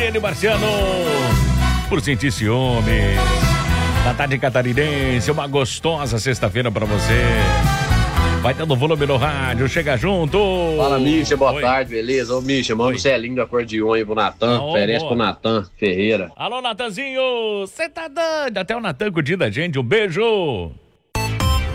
Ele, Marciano, por sentir ciúmes. Na tarde catarinense, uma gostosa sexta-feira pra você. Vai dando volume no rádio, chega junto. Fala, Misha, boa tarde, beleza? Ô, Misha, manda um celinho do acordeon aí pro Natan, oferece pro Natan Ferreira. Alô, Natanzinho, você tá dando, até o Natan curtindo a gente, um beijo.